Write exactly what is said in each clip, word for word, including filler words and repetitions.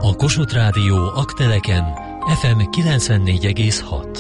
A Kossuth Rádió Akteleken ef em kilencvennégy egész hat.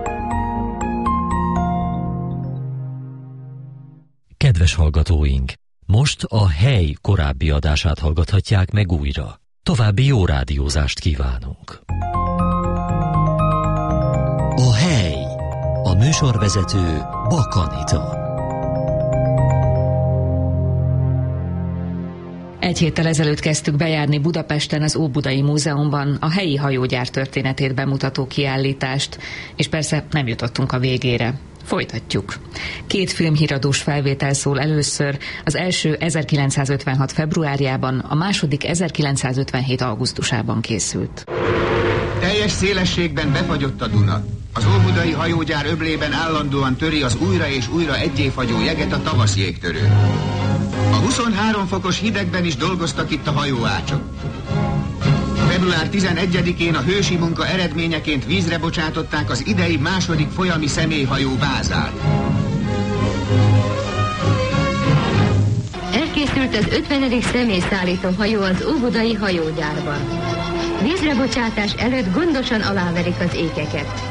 Kedves hallgatóink! Most a Hely korábbi adását hallgathatják meg újra. További jó rádiózást kívánunk! A Hely. A műsorvezető Bak Anita. Egy héttel ezelőtt kezdtük bejárni Budapesten az Óbudai Múzeumban a helyi hajógyár történetét bemutató kiállítást, és persze nem jutottunk a végére. Folytatjuk. Két filmhíradós felvétel szól először, az első ezerkilencszázötvenhat februárjában, a második ezerkilencszázötvenhét augusztusában készült. Teljes szélességben befagyott a Duna. Az óbudai hajógyár öblében állandóan töri az újra és újra egyéfagyó jeget a tavasz jégtörő. A huszonhárom fokos hidegben is dolgoztak itt a hajóácsok. február tizenegyedikén a hősi munka eredményeként vízre bocsátották az idei második folyami személyhajó Vázát. Elkészült az ötvenedik személyszállító hajó az óbudai hajógyárban. Vízrebocsátás előtt gondosan aláverik az ékeket.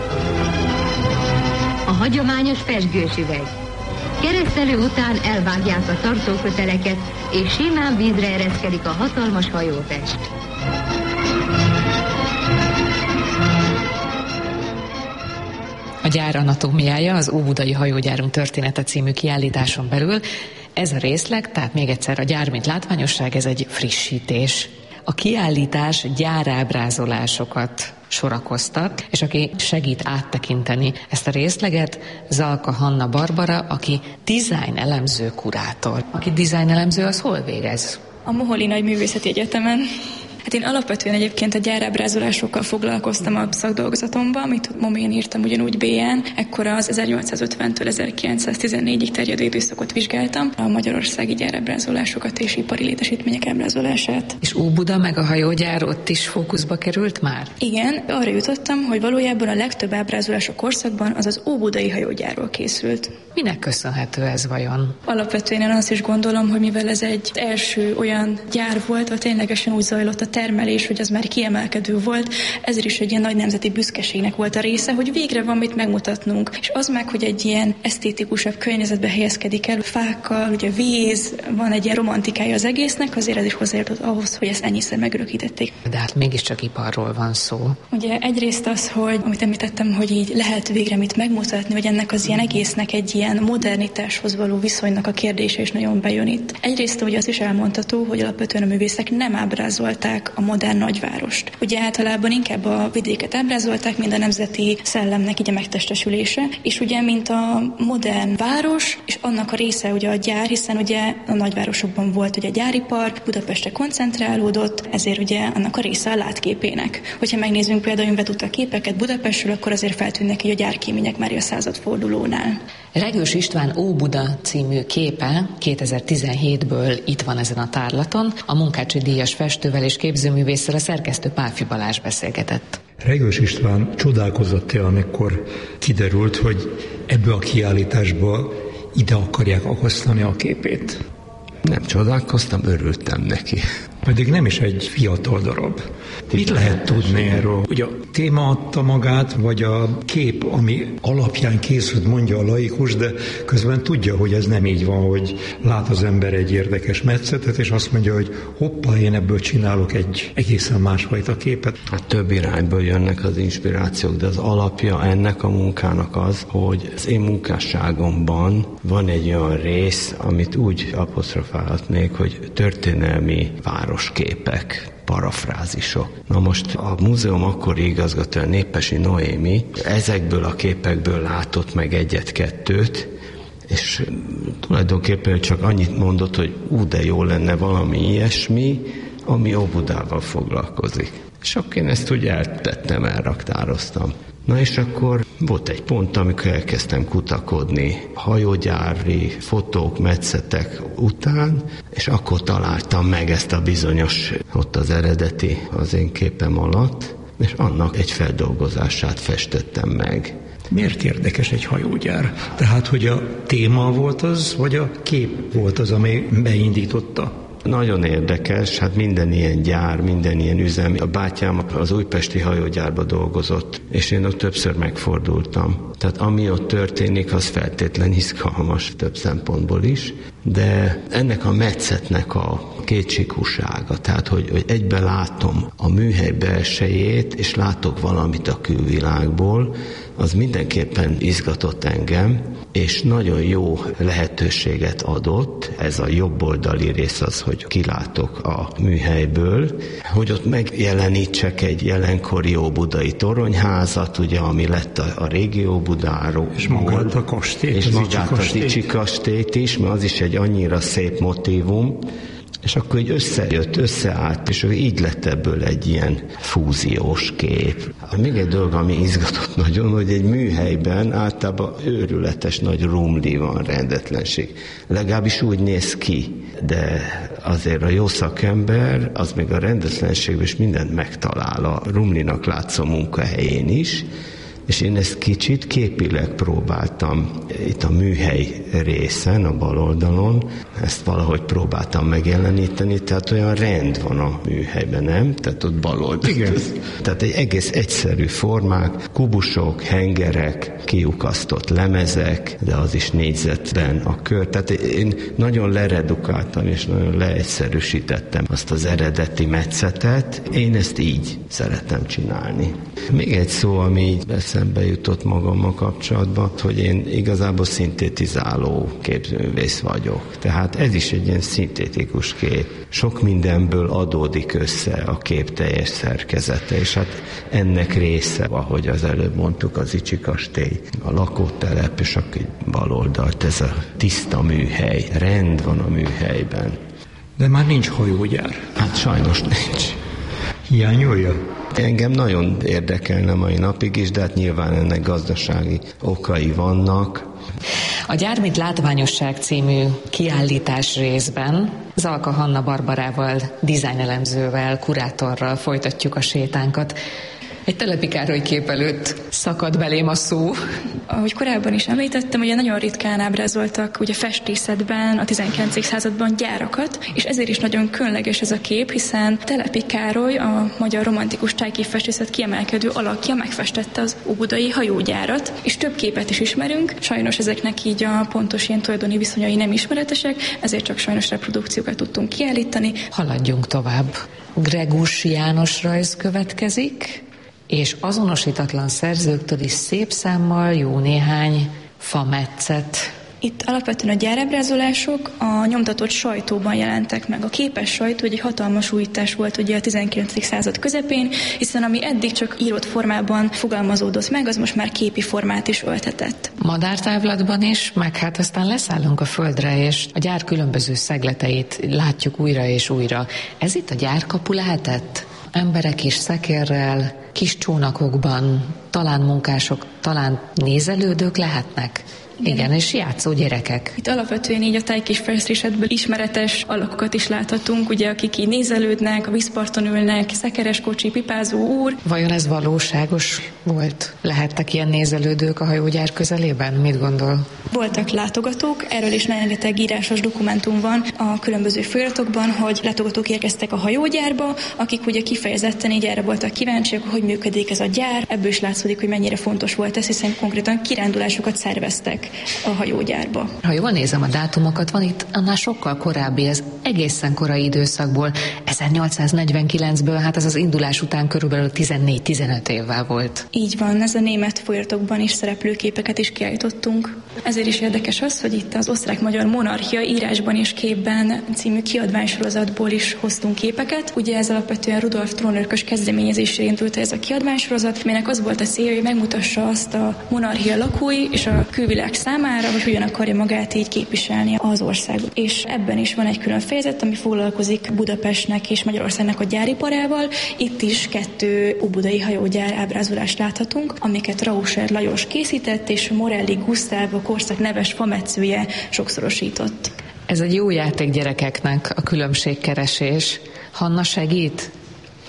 A hagyományos pezsgős üveg. Keresztelő után elvágják a tartóköteleket, és simán vízre ereszkedik a hatalmas hajótest. A gyár anatómiája az Óbudai Hajógyárunk története című kiállításon belül. Ez a részleg, tehát még egyszer a gyár mint látványosság, ez egy frissítés. A kiállítás gyárábrázolásokat sorakoztat, és aki segít áttekinteni ezt a részleget, Zalka Hanna Barbara, aki design elemző kurátor. Aki design elemző, az hol végez? A Moholi Nagyművészeti Egyetemen. Hát én alapvetően egyébként a gyárábrázolásokkal foglalkoztam a szakdolgozatomban, amit momén írtam ugyanúgy bé en. Ekkor az ezernyolcszázötventől ezerkilencszáztizennégyig terjedő időszakot vizsgáltam, a magyarországi gyárábrázolásokat és ipari létesítmények ábrázolását. És Óbuda meg a hajógyár ott is fókuszba került már? Igen, arra jutottam, hogy valójában a legtöbb ábrázolás a korszakban az az óbudai hajógyárról készült. Minek köszönhető ez vajon? Alapvetően én azt is gondolom, hogy mivel ez egy első olyan gyár volt, vagy ténylegesen úgy zajlott a termelés, hogy az már kiemelkedő volt, ezért is egy ilyen nagy nemzeti büszkeségnek volt a része, hogy végre van mit megmutatnunk. És az meg, hogy egy ilyen esztétikusabb környezetbe helyezkedik el, fákkal, ugye víz, van egy ilyen romantikája az egésznek, azért ez is hozzájárult ahhoz, hogy ezt ennyiszer megörökítették. De hát mégiscsak iparról van szó. Ugye egyrészt az, hogy amit említettem, hogy így lehet végre mit megmutatni, hogy ennek az ilyen egésznek egy ilyen modernitáshoz való viszonynak a kérdése is nagyon bejön itt. Egyrészt ugye az is elmondható, hogy alapvetően a művészek nem ábrázolták a modern nagyvárost. Ugye általában inkább a vidéket ábrázolták, mint a nemzeti szellemnek így a megtestesülése, és ugye mint a modern város, és annak a része ugye a gyár, hiszen ugye a nagyvárosokban volt ugye gyáripar, Budapestre koncentrálódott, ezért ugye annak a része a látképének. Hogyha megnézzünk például önvetúta képeket Budapestről, akkor azért feltűnnek így a gyárkémények már a századfordulónál. Regős István Óbuda című képe kétezer-tizenhétből itt van ezen a tárlaton. A Munkácsi díjas festővel és képzőművésszel, a szerkesztő Pálffy Balázs beszélgetett. Regős István csodálkozott-e, amikor kiderült, hogy ebbe a kiállításba ide akarják akasztani a képét? Nem csodálkoztam, örültem neki. Pedig nem is egy fiatal darab. Mit lehet tudni erről? Hogy a téma adta magát, vagy a kép, ami alapján készült, mondja a laikus, de közben tudja, hogy ez nem így van, hogy lát az ember egy érdekes metszetet, és azt mondja, hogy hoppá, én ebből csinálok egy egészen másfajta képet. Hát több irányból jönnek az inspirációk, de az alapja ennek a munkának az, hogy az én munkásságomban van egy olyan rész, amit úgy apostrofálhatnék, hogy történelmi városképek, parafrázisok. Na most a múzeum akkori igazgatója, Népesi Noémi ezekből a képekből látott meg egyet-kettőt, és tulajdonképpen csak annyit mondott, hogy ú, de jó lenne valami ilyesmi, ami Óbudával foglalkozik. És akkor én ezt úgy eltettem, elraktároztam. Na és akkor volt egy pont, amikor elkezdtem kutakodni hajógyári fotók, metszetek után, és akkor találtam meg ezt a bizonyos, ott az eredeti az én képem alatt, és annak egy feldolgozását festettem meg. Miért érdekes egy hajógyár? Tehát, hogy a téma volt az, vagy a kép volt az, ami beindította? Nagyon érdekes, hát minden ilyen gyár, minden ilyen üzem. A bátyám az újpesti hajógyárba dolgozott, és én ott többször megfordultam. Tehát ami ott történik, az feltétlen izgalmas több szempontból is, de ennek a metszetnek a kétségúsága, tehát hogy, hogy egyben látom a műhely belsejét, és látok valamit a külvilágból, az mindenképpen izgatott engem, és nagyon jó lehetőséget adott, ez a jobboldali rész az, hogy kilátok a műhelyből, hogy ott megjelenítsek egy jelenkori óbudai toronyházat, ugye, ami lett a, a régi Óbudáról. És magát a kastélyt, és magát az Icsi kastélyt is, mert az is egy annyira szép motívum, és akkor így összejött, összeállt, és így lett ebből egy ilyen fúziós kép. Még egy dolog, ami izgatott nagyon, hogy egy műhelyben általában őrületes nagy rumli van, rendetlenség. Legalábbis úgy néz ki, de azért a jó szakember, az még a rendetlenségben is mindent megtalál a rumlinak látszó munkahelyén is, és én ezt kicsit képileg próbáltam itt a műhely részen, a bal oldalon, ezt valahogy próbáltam megjeleníteni, tehát olyan rend van a műhelyben, nem? Tehát ott bal oldalon. Igen. Tehát egy egész egyszerű formák, kubusok, hengerek, kiukasztott lemezek, de az is négyzetben a kör. Tehát én nagyon leredukáltam, és nagyon leegyszerűsítettem azt az eredeti metszetet. Én ezt így szeretem csinálni. Még egy szó, ami így eszembe jutott magammal kapcsolatban, hogy én igazából szintetizáló képzőművész vagyok. Tehát ez is egy ilyen szintetikus kép. Sok mindenből adódik össze a kép teljes szerkezete, és hát ennek része, ahogy az előbb mondtuk, az Icsi kastély, a lakótelep, és akkor bal oldalt ez a tiszta műhely. Rend van a műhelyben. De már nincs hajógyár. Hát sajnos nincs. Hiányolja? Engem nagyon érdekelne mai napig is, de hát nyilván ennek gazdasági okai vannak. A Gyár mint látványosság című kiállítás részben Zalka Hanna Barbarával, dizájnelemzővel, kurátorral folytatjuk a sétánkat. Egy Telepi Károly kép előtt szakad belém a szó. Ahogy korábban is említettem, ugye nagyon ritkán ábrázoltak ugye festészetben, a tizenkilencedik században gyárakat, és ezért is nagyon különleges ez a kép, hiszen Telepi Károly, a magyar romantikus tájképfestészet kiemelkedő alakja megfestette az óbudai hajógyárat, és több képet is ismerünk, sajnos ezeknek így a pontos ilyen tulajdoni viszonyai nem ismeretesek, ezért csak sajnos reprodukciókat tudtunk kiállítani. Haladjunk tovább. Gregus János rajz következik, és azonosítatlan szerzőktől is szép számmal jó néhány fametszet. Itt alapvetően a gyárábrázolások a nyomtatott sajtóban jelentek meg. A képes sajtó egy hatalmas újítás volt ugye a tizenkilencedik század közepén, hiszen ami eddig csak írott formában fogalmazódott meg, az most már képi formát is ölthetett. Madártávlatban is, meg hát aztán leszállunk a földre, és a gyár különböző szegleteit látjuk újra és újra. Ez itt a gyárkapu lehetett? Emberek is szekérrel, kis csónakokban, talán munkások, talán nézelődők lehetnek. Igen. Igen, és játszó gyerekek. Itt alapvetően így a tájképfestészetből ismeretes alakokat is láthatunk, ugye, akik így nézelődnek, a vízparton ülnek, szekeres kocsi, pipázó úr. Vajon ez valóságos volt? Lehettek ilyen nézelődők a hajógyár közelében? Mit gondol? Voltak látogatók, erről is rengeteg írásos dokumentum van a különböző folyamatokban, hogy látogatók érkeztek a hajógyárba, akik ugye kifejezetten így erre voltak kíváncsiak, hogy működik ez a gyár. Ebből is látszódik, hogy mennyire fontos volt ez, hiszen konkrétan kirándulásokat szerveztek a hajógyárba. Ha jól nézem a dátumokat, van itt annál sokkal korábbi, ez egészen korai időszakból, ezernyolcszáznegyvenkilencből, hát ez az indulás után körülbelül tizennégy-tizenöt évvel volt. Így van, ez a német folyamatokban is szereplő képeket is kiállítottunk. Ezért is érdekes az, hogy itt az Osztrák-Magyar Monarchia írásban és képben című kiadványsorozatból is hoztunk képeket. Ugye ez alapvetően Rudolf trónörökös kezdeményezésre indult ez a kiadványsorozat, melynek az volt a célja, hogy megmutassa azt a monarchia lakói és a külvilág számára, hogy hogyan akarja magát így képviselni az országot. És ebben is van egy külön fejezet, ami foglalkozik Budapestnek és Magyarországnak a gyáriparával. Itt is kettő óbudai hajógyár ábrázolást láthatunk, amiket Rauscher Lajos készített, és Morelli Gusztáv, a korszak neves fametszője sokszorosított. Ez egy jó játék gyerekeknek, a különbségkeresés. Hanna segít?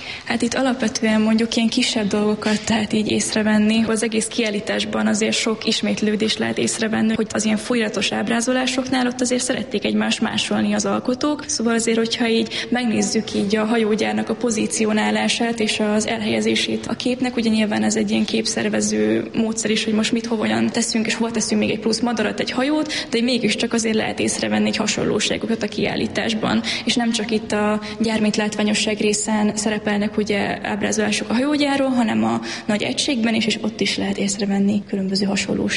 Hát itt alapvetően mondjuk ilyen kisebb dolgokat tehát így észrevenni. Az egész kiállításban azért sok ismétlődés lehet észrevenni, hogy az ilyen folyamatos ábrázolásoknál ott azért szerették egymást másolni az alkotók. Szóval azért, hogyha így megnézzük így a hajógyárnak a pozícionálását és az elhelyezését a képnek, ugye nyilván ez egy ilyen képszervező módszer is, hogy most mit hogyan teszünk, és hova teszünk még egy plusz madarat, egy hajót, de mégiscsak azért lehet észrevenni egy hasonlóságokat a kiállításban. És nem csak itt a gyármint látványosság részen szerepelnek ugye ábrázolások a hajógyárról, hanem a nagy egységben is, és ott is lehet észrevenni különböző hasonlóságokat.